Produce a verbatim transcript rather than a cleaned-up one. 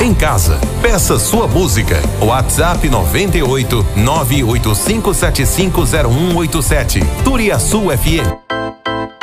em casa. Peça sua música. WhatsApp noventa e oito, nove oito cinco sete cinco zero um oito sete. Turiaçu F M.